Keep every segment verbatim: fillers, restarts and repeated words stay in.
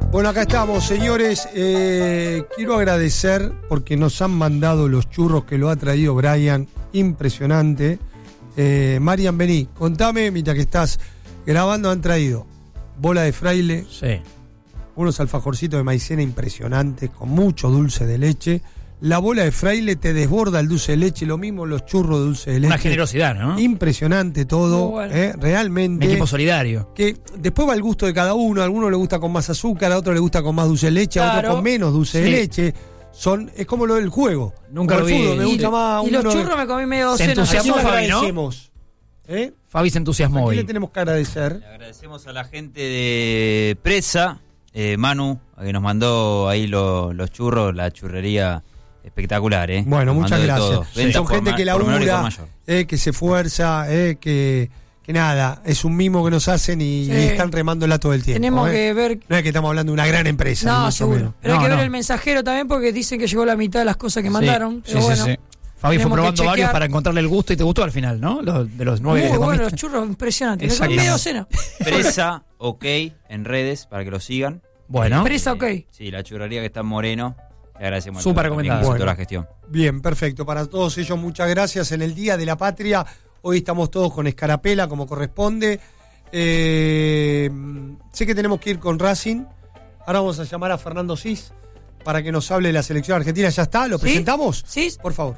Bueno, acá estamos, señores. Eh, quiero agradecer porque nos han mandado los churros que lo ha traído Brian. Impresionante. Eh, Marian, vení, contame, mientras que estás grabando, han traído bola de fraile. Sí. Unos alfajorcitos de maicena impresionantes, con mucho dulce de leche. La bola de fraile te desborda el dulce de leche, lo mismo los churros de dulce de leche. Una generosidad, ¿no? Impresionante todo, bueno. eh, realmente. Un equipo solidario. Que después va el gusto de cada uno, a alguno le gusta con más azúcar, a otro le gusta con más dulce de leche, a Claro. otro con menos dulce Sí. de leche. Son, es como lo del juego. Nunca como lo el vi. fútbol, me Y- gusta más Y los uno de- churros me comí medio Se docena. entusiasmó ¿A quién le Fabi, ¿no? agradecemos? ¿Eh? Fabi se entusiasmó ¿A quién le hoy. tenemos que agradecer? Le agradecemos a la gente de Presa, eh, Manu, a que nos mandó ahí lo- los churros, la churrería espectacular, ¿eh? Bueno, Nos muchas mandó de gracias. todo. Sí. Venta Son por gente ma- que por menor y por labura, mayor. eh, que se esfuerza, eh, que, que nada, es un mimo que nos hacen y, Sí. y están remándola todo el tiempo. Tenemos eh. que ver. No es que estamos hablando de una gran empresa. ni No, mucho seguro. menos. Pero hay No, que ver no. el mensajero también porque dicen que llegó la mitad de las cosas que Sí. mandaron. Sí, Pero sí, bueno. sí. Fabi fue tenemos que probando varios chequear. para encontrarle el gusto y te gustó al final, ¿no? Los, de los nueve Muy que te bueno, comiste. los churros, impresionante. Me comí Exactamente. medio docena. Presa, ok, en redes, para que lo sigan. Bueno, Presa, ok. Sí, la churrería que está en Moreno. Le agradecemos. Súper a todos, recomendado. también, que hizo Bueno. toda la gestión. Bien, perfecto. Para todos ellos, muchas gracias. En el Día de la Patria, hoy estamos todos con escarapela, como corresponde. Eh, sé que tenemos que ir con Racing. Ahora vamos a llamar a Fernando Cis para que nos hable de la selección argentina. ¿Ya está? ¿Lo ¿Sí? presentamos? ¿Sí? Por favor.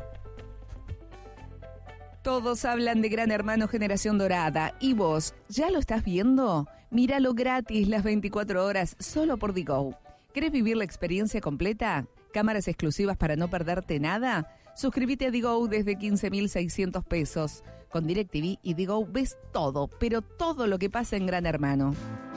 Todos hablan de Gran Hermano Generación Dorada. ¿Y vos, ya lo estás viendo? Míralo gratis las veinticuatro horas solo por Digo. ¿Querés vivir la experiencia completa? ¿Cámaras exclusivas para no perderte nada? Suscríbete a Digo desde quince mil seiscientos pesos. Con DirecTV y Digo ves todo, pero todo lo que pasa en Gran Hermano.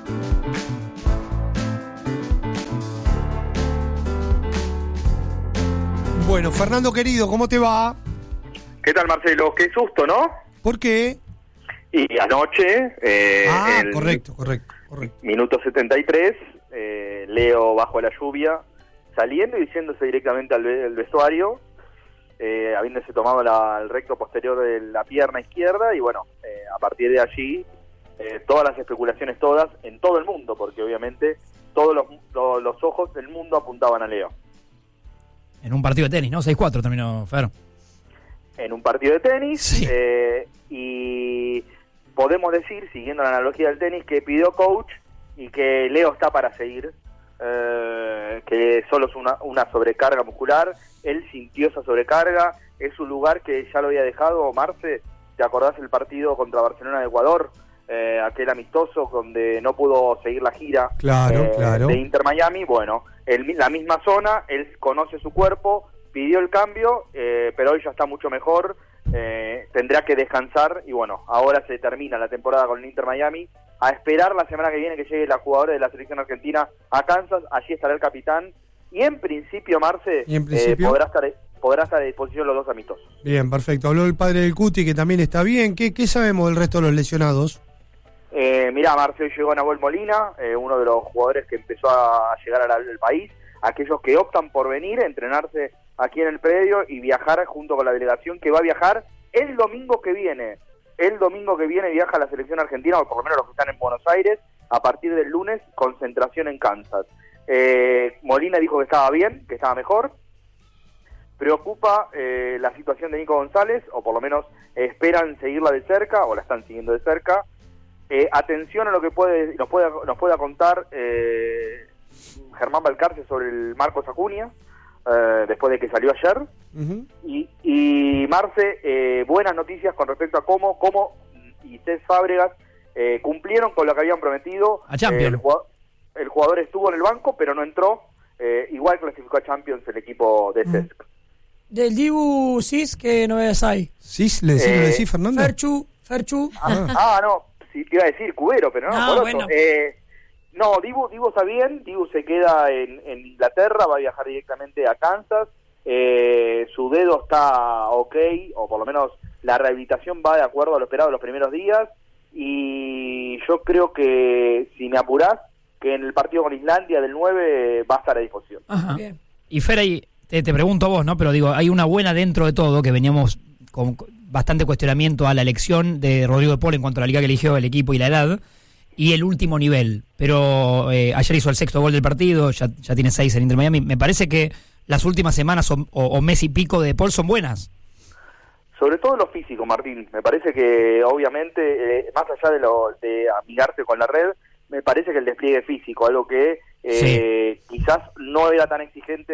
Bueno, Fernando querido, ¿cómo te va? ¿Qué tal, Marcelo? Qué susto, ¿no? ¿Por qué? Y anoche, eh, ah, el correcto, correcto, correcto. minuto setenta y tres, eh, Leo bajo la lluvia, saliendo y diciéndose directamente al, ve- al vestuario, eh, habiéndose tomado la- el recto posterior de la pierna izquierda, y bueno, eh, a partir de allí, eh, todas las especulaciones, todas, en todo el mundo, porque obviamente todos los, lo- los ojos del mundo apuntaban a Leo. en un partido de tenis, ¿no? seis cuatro terminó, Fer. En un partido de tenis, Sí. eh, y podemos decir, siguiendo la analogía del tenis, que pidió coach y que Leo está para seguir, eh, que solo es una, una sobrecarga muscular. Él sintió esa sobrecarga, es un lugar que ya lo había dejado, Marce, ¿te acordás el partido contra Barcelona de Ecuador? Eh, aquel amistoso donde no pudo seguir la gira Claro, eh, claro. de Inter Miami. Bueno, el, la misma zona, él conoce su cuerpo, pidió el cambio, eh, pero hoy ya está mucho mejor, eh, tendrá que descansar y bueno, ahora se termina la temporada con el Inter Miami, a esperar la semana que viene que llegue la jugadora de la selección argentina a Kansas, allí estará el capitán y en principio, Marce, ¿Y en principio? eh, podrá estar podrá estar a disposición los dos amistosos. Bien, perfecto. Habló el padre del Cuti, que también está bien. ¿Qué, qué sabemos del resto de los lesionados? Eh, mirá, Marce, hoy llegó Nahuel Molina, eh, uno de los jugadores que empezó a llegar al, al país, aquellos que optan por venir a entrenarse aquí en el predio y viajar junto con la delegación que va a viajar el domingo que viene. El domingo que viene viaja la selección argentina, o por lo menos los que están en Buenos Aires, a partir del lunes, concentración en Kansas. Eh, Molina dijo que estaba bien, que estaba mejor. Preocupa eh, la situación de Nico González, o por lo menos eh, esperan seguirla de cerca, o la están siguiendo de cerca. Eh, atención a lo que puede nos pueda nos pueda contar eh, Germán Balcarce sobre el Marcos Acuña, eh, después de que salió ayer. Uh-huh. Y, y Marce, eh, buenas noticias con respecto a cómo, cómo y Cés Fábregas eh, cumplieron con lo que habían prometido. A Champions. Eh, el, jugador, el jugador estuvo en el banco, pero no entró. Eh, igual clasificó a Champions el equipo de Cesc. Del Dibu Cis, ¿qué novedades hay? ¿Sí? ¿Le decís, Eh, lo decís, Fernando? Ferchu, Ferchu. Ah. Ah, no, sí, te iba a decir Cubero, pero no, No, Poroto. bueno. Eh, no, Dibu, Dibu está bien, Dibu se queda en, en Inglaterra, va a viajar directamente a Kansas, eh, su dedo está ok, o por lo menos la rehabilitación va de acuerdo a lo esperado los primeros días, y yo creo que, si me apurás, que en el partido con Islandia del nueve va a estar a disposición. Ajá. Bien. Y Fer, ahí, te, te pregunto a vos, ¿no? Pero digo, hay una buena dentro de todo, que veníamos con bastante cuestionamiento a la elección de Rodrigo de Paul en cuanto a la liga que eligió el equipo y la edad. y el último nivel. Pero eh, ayer hizo el sexto gol del partido, ya, ya tiene seis en Inter Miami. Me parece que las últimas semanas o, o, o mes y pico de Paul son buenas. Sobre todo lo físico, Martín. Me parece que, obviamente, eh, más allá de, lo, de amigarse con la red, me parece que el despliegue físico, algo que eh, sí. quizás no era tan exigente